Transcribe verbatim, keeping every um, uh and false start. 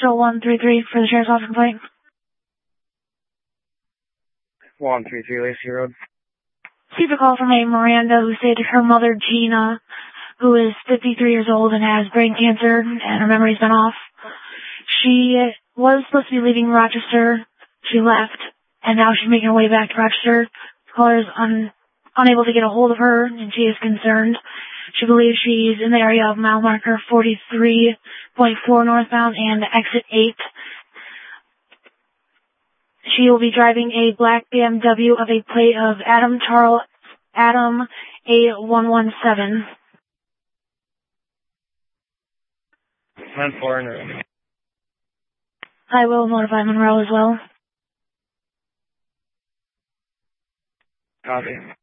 Bristol one three three for the sheriff's office complaint. one three three Lacey Road. Received a call from a Miranda who stated her mother, Gina, who is fifty-three years old and has brain cancer and her memory's been off. She was supposed to be leaving Rochester. She left, and now she's making her way back to Rochester. The caller is un, unable to get a hold of her, and she is concerned. She believes she's in the area of mile marker forty-three point four northbound and exit eight. She will be driving a black B M W of a plate of Adam Charles Adam A one one seven. ten four Monroe. I will notify Monroe as well. Copy.